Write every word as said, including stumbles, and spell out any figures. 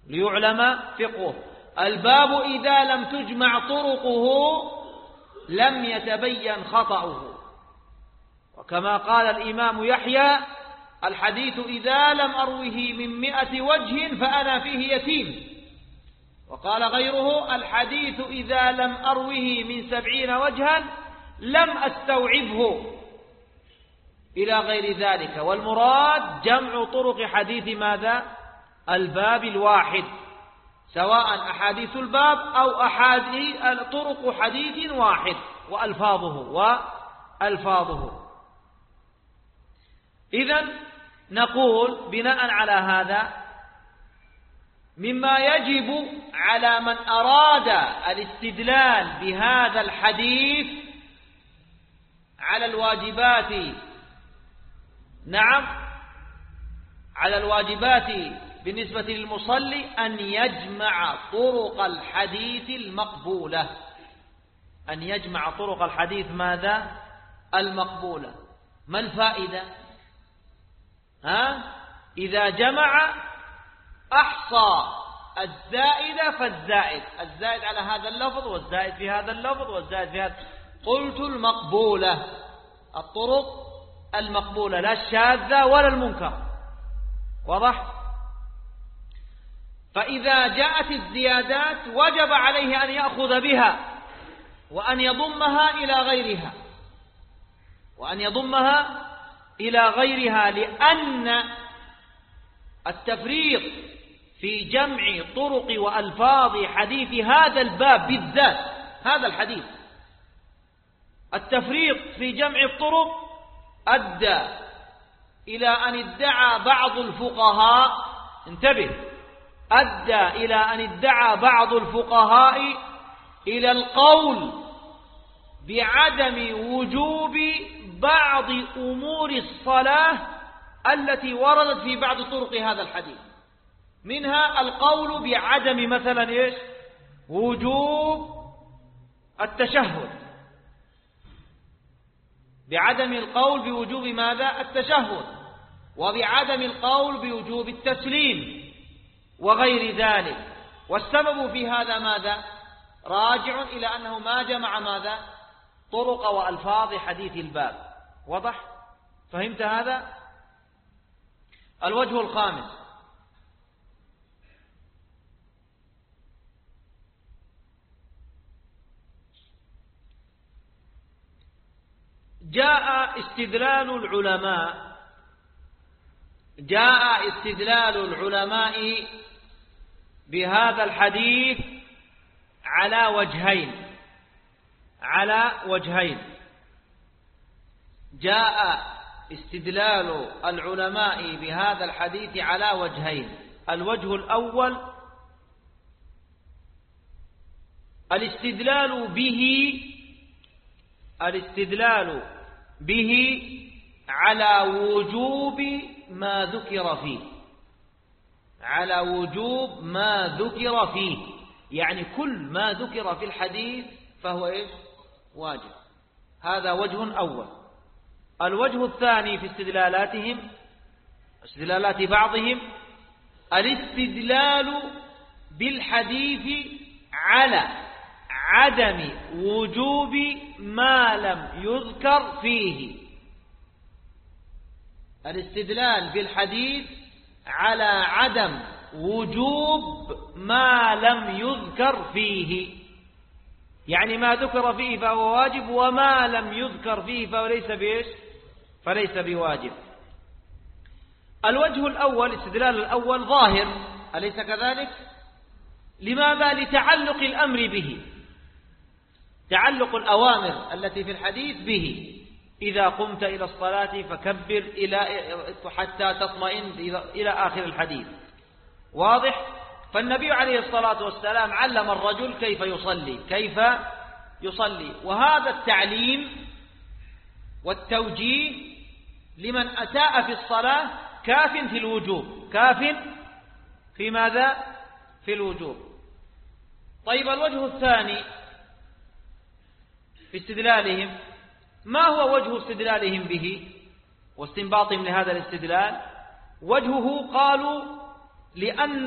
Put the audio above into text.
ليعلم فقهه. الباب إذا لم تجمع طرقه لم يتبين خطأه. وكما قال الإمام يحيى: الحديث إذا لم أروه من مئة وجه فأنا فيه يتيم. وقال غيره: الحديث إذا لم أروه من سبعين وجها لم أستوعبه، إلى غير ذلك. والمراد جمع طرق حديث ماذا؟ الباب الواحد، سواء أحاديث الباب أو أحاديث طرق حديث واحد وألفاظه وألفاظه. إذن نقول بناء على هذا مما يجب على من أراد الاستدلال بهذا الحديث على الواجبات، نعم على الواجبات بالنسبة للمصلي، أن يجمع طرق الحديث المقبولة، أن يجمع طرق الحديث ماذا؟ المقبولة. ما الفائدة؟ ها؟ إذا جمع أحصى الزائد فالزائد، الزائد على هذا اللفظ والزائد في هذا اللفظ والزائد في هذا. قلت المقبولة، الطرق المقبولة، لا الشاذة ولا المنكر. واضح؟ فإذا جاءت الزيادات وجب عليه أن يأخذ بها وأن يضمها إلى غيرها، وأن يضمها إلى غيرها، لأن التفريط في جمع طرق وألفاظ حديث هذا الباب بالذات، هذا الحديث، التفريط في جمع الطرق أدى إلى أن ادعى بعض الفقهاء، انتبه، أدى إلى أن ادعى بعض الفقهاء إلى القول بعدم وجوب بعض أمور الصلاة التي وردت في بعض طرق هذا الحديث، منها القول بعدم مثلا إيش؟ وجوب التشهد، بعدم القول بوجوب ماذا؟ التشهد، وبعدم القول بوجوب التسليم وغير ذلك. والسبب في هذا ماذا؟ راجع إلى أنه ما جمع ماذا؟ طرق وألفاظ حديث الباب. واضح؟ فهمت هذا؟ الوجه الخامس: جاء استدلال العلماء جاء استدلال العلماء بهذا الحديث على وجهين على وجهين جاء استدلال العلماء بهذا الحديث على وجهين. الوجه الأول الاستدلال به الاستدلال به على وجوب ما ذكر فيه على وجوب ما ذكر فيه يعني كل ما ذكر في الحديث فهو إيش؟ واجب. هذا وجه أول. الوجه الثاني في استدلالاتهم استدلالات بعضهم الاستدلال بالحديث على عدم وجوب ما لم يذكر فيه الاستدلال بالحديث على عدم وجوب ما لم يذكر فيه، يعني ما ذكر فيه فهو واجب، وما لم يذكر فيه فهو ليس بإيش؟ فليس بواجب. الوجه الأول، الاستدلال الأول ظاهر، أليس كذلك؟ لماذا؟ لتعلق الأمر به، تعلق الأوامر التي في الحديث به. إذا قمت إلى الصلاة فكبر إلى حتى تطمئن إلى آخر الحديث. واضح؟ فالنبي عليه الصلاة والسلام علم الرجل كيف يصلي كيف يصلي وهذا التعليم والتوجيه لمن أساء في الصلاة كاف في الوجوب، كاف في ماذا؟ في الوجوب. طيب الوجه الثاني في استدلالهم، ما هو وجه استدلالهم به واستنباطهم لهذا الاستدلال؟ وجهه قالوا لأن